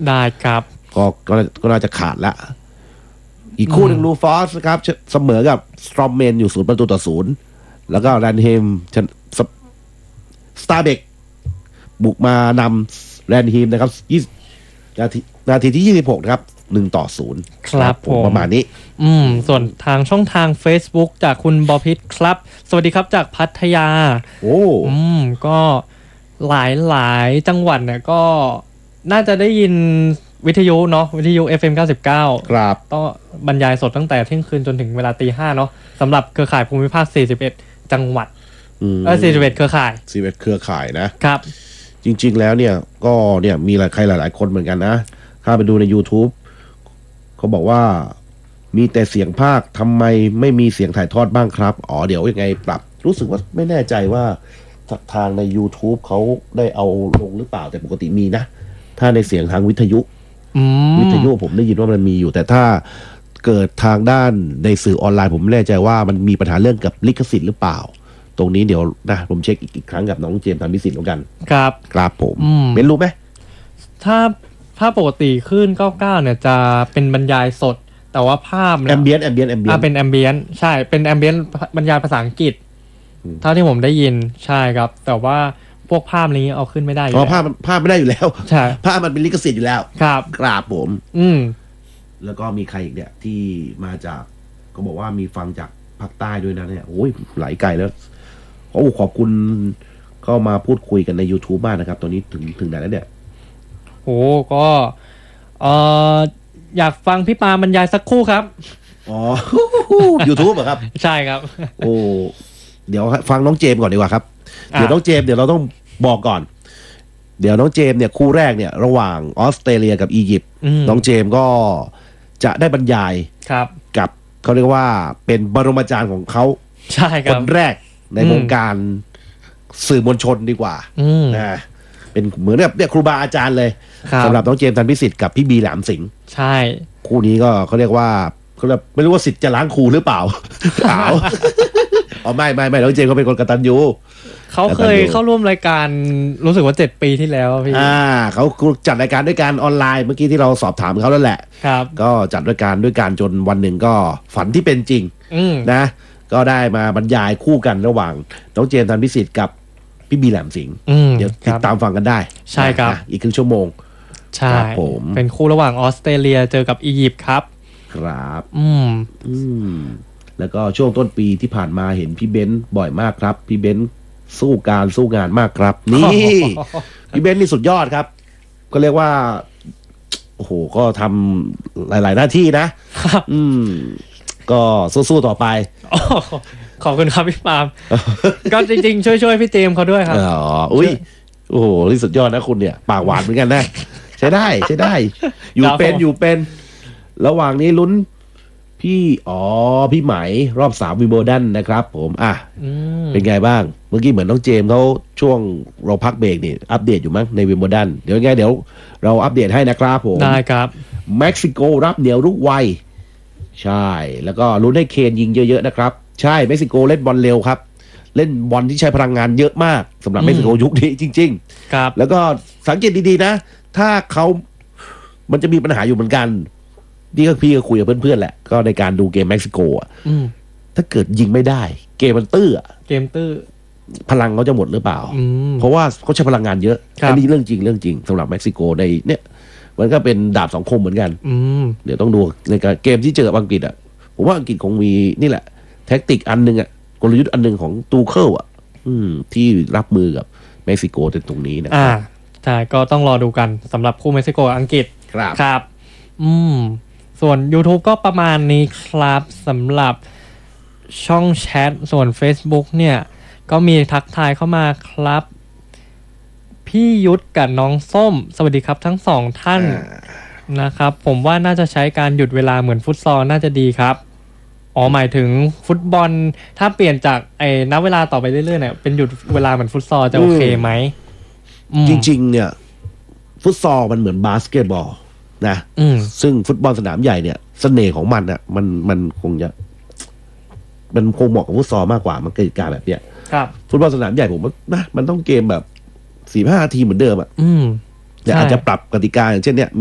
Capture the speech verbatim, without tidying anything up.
ได้ครับก็ก็น่าจะขาดละอีกคู่หนึ่งลูฟอสนะครับเสมอกับสตรอมเมนอยู่ศูนย์ประตูต่อศูนย์แล้วก็แรนเฮมสตาร์เบกบุกมานำแรนเฮมนะครับนาทีนาทีที่ยี่สิบหกนะครับหนึ่งต่อศูนย์ครับผมประมาณนี้อืมส่วนทางช่องทาง Facebook จากคุณบอพิษครับสวัสดีครับจากพัทยาโอ้อืมก็หลายหลายจังหวัดเนี่ยก็น่าจะได้ยินวิทยุเนาะวิทยุ เอฟ เอ็ม เก้าสิบเก้าครับต้องบรรยายสดตั้งแต่เที่ยงคืนจนถึงเวลาตีห้าเนาะสำหรับเครือข่ายภูมิภาคสี่สิบเอ็ดจังหวัดเออสี่สิบเอ็ดเครือข่ายสี่สิบเอ็ดเครือข่ายนะครับจริงๆแล้วเนี่ยก็เนี่ยมีหลายใครหลายๆคนเหมือนกันนะถ้าไปดูใน YouTube เขาบอกว่ามีแต่เสียงภาคทำไมไม่มีเสียงถ่ายทอดบ้างครับอ๋อเดี๋ยวยังไงปรับรู้สึกว่าไม่แน่ใจว่าทางใน YouTube เขาได้เอาลงหรือเปล่าแต่ปกติมีนะถ้าในเสียงทางวิทยุวิทยุผมได้ยินว่ามันมีอยู่แต่ถ้าเกิดทางด้านในสื่อออนไลน์ผมไม่แน่ใจว่ามันมีปัญหาเรื่องกับลิขสิทธิ์หรือเปล่าตรงนี้เดี๋ยวนะผมเช็คอีกอีกครั้งกับน้องเจมส์ธันพิสิทธิ์แล้วกันครับครับผมเป็นรู้ไหมถ้าถ้าปกติขึ้นเก้าสิบเก้าเนี่ยจะเป็นบรรยายสดแต่ว่าภาพแอมเบียนแอมเบียนแอมเบียนเป็นแอมเบียนใช่เป็นแอมเบียนบรรยายภาษาอังกฤษเท่าที่ผมได้ยินใช่ครับแต่ว่าพวกภาพนี้เอาขึ้นไม่ได้อยู่แล้วภาพภาพไม่ได้อยู่แล้วใช่ภาพมันเป็นลิขสิทธิ์อยู่แล้วครับครับผมอืมแล้วก็มีใครอีกเนี่ยที่มาจากก็บอกว่ามีฟังจากภาคใต้ด้วยนะเนี่ยโอ้ยหลายไกลแล้วโอ้ขอบคุณเข้ามาพูดคุยกันใน YouTube มากนะครับตอนนี้ถึงถึงไหนแล้วเนี่ยโอ้ก็เอ่ออยากฟังพี่ปาบรรยายสักครู่ครับอ๋อ YouTube เหรอครับใช่ครับโอ้เดี๋ยวฟังน้องเจมก่อนดีกว่าครับเดี๋ยวน้องเจมเดี๋ยวเราต้องบอกก่อนเดี๋ยวน้องเจมเนี่ยคู่แรกเนี่ยระหว่างออสเตรเลียกับอียิปต์น้องเจมก็จะได้บรรยายครับกับเขาเรียกว่าเป็นบรมาจารย์ของเขาใช่ครับคนแรกในวงการสื่อมวลชนดีกว่านะเป็นเหมือนแบบเนี่ยครูบาอาจารย์เลยสำหรับน้องเจมส์ธันพิสิทธิ์กับพี่บีแหลมสิงห์ใช่คู่นี้ก็เขาเรียกว่าเขาเรียกไม่รู้ว่าสิทธิ์จะล้างครูหรือเปล่าขาวอ๋อไม่ไม่ไม่น้องเจมส์เขาเป็นคนกตัญญูเขาเคยเข้าร่วมรายการรู้สึกว่าเจ็ดปีที่แล้วพี่อ่าเขาจัดรายการด้วยการออนไลน์เมื่อกี้ที่เราสอบถามเขาแล้วแหละครับก็จัดรายการด้วยการจนวันหนึ่งก็ฝันที่เป็นจริงนะก็ได้มาบรรยายคู่กันระหว่างน้องเจมส์ธันพิสิทธิ์กับพี่บีแหลมสิงห์เดี๋ยวติดตามฟังกันได้ใช่ครับอีกครึ่งชั่วโมงใช่ผมเป็นคู่ระหว่างออสเตรเลียเจอกับอียิปต์ครับครับอืมอืมแล้วก็ช่วงต้นปีที่ผ่านมาเห็นพี่เบนซ์บ่อยมากครับพี่เบนซ์สู้การสู้งานมากครับนี่พี่เบนซ์นี่สุดยอดครับก็เรียกว่าโอ้โหก็ทำหลายๆหน้าที่นะอืมก็สู้ๆต่อไปขอบคุณครับพี่ปาล์มก็จริงๆช่วยๆพี่เจมส์เขาด้วยครับอ๋ออุ้ยโอ้โหนี่สุดยอดนะคุณเนี่ยปากหวานเหมือนกันนะใช้ได้ใช้ได้อยู่เป็นอยู่เป็นระหว่างนี้ลุ้นพี่อ๋อพี่ไหมรอบสามวิมเบิลดันนะครับผมอ่ะเป็นไงบ้างเมื่อกี้เหมือนน้องเจมส์เขาช่วงเราพักเบรกนี่อัปเดตอยู่มั้งในวิมเบิลดันเดี๋ยวไงเดี๋ยวเราอัปเดตให้นะครับผมได้ครับเม็กซิโกรับเหนียวรุกไวใช่แล้วก็ลุ้นให้เคนยิงเยอะๆนะครับใช่เม็กซิโกเล่นบอลเร็วครับเล่นบอลที่ใช้พลังงานเยอะมากสำหรับเม็กซิโกยุคนี้จริงๆครับแล้วก็สังเกตดีๆนะถ้าเขามันจะมีปัญหาอยู่เหมือนกันนี่ก็พี่ก็คุยกับเพื่อนๆแหละก็ในการดูเกมเม็กซิโกอ่ะถ้าเกิดยิงไม่ได้เกมมันตื้อเกมตื้อพลังเขาจะหมดหรือเปล่าเพราะว่าเขาใช้พลังงานเยอะอันนี้เรื่องจริงเรื่องจริงสำหรับเม็กซิโกในเนี่ยมันก็เป็นดาบสองคมเหมือนกันเดี๋ยวต้องดูในการเกมที่เจอกับอังกฤษอ่ะผมว่าอังกฤษคงมีนี่แหละแท็กติกอันนึงอ่ะกลยุทธ์อันนึงของตูเคิลอ่ะที่รับมือกับเม็กซิโกในตรงนี้นะครับใช่ก็ต้องรอดูกันสำหรับคู่เม็กซิโกอังกฤษครับครับอืมส่วน YouTube ก็ประมาณนี้ครับสำหรับช่องแชทส่วน Facebook เนี่ยก็มีทักทายเข้ามาครับพี่ยุทธกับน้องส้มสวัสดีครับทั้งสองท่านนะครับผมว่าน่าจะใช้การหยุดเวลาเหมือนฟุตซอลน่าจะดีครับอ๋อหมายถึงฟุตบอลถ้าเปลี่ยนจากไอ้นับเวลาต่อไปเรื่อยๆเนี่ยเป็นหยุดเวลาเหมือนฟุตซอลจะโอเคไหมจริงๆเนี่ยฟุตซอลมันเหมือนบาสเกตบอลนะซึ่งฟุตบอลสนามใหญ่เนี่ยเสน่ห์ของมันอ่ะมันมันคงจะมันคงเหมาะกับฟุตซอลมากกว่ามันเกิดการแบบเนี้ยฟุตบอลสนามใหญ่ผมว่านะมันต้องเกมแบบสี่ห้านาทีเหมือนเดิมอ่ะแต่อาจจะปรับกติกาอย่างเช่นเนี้ย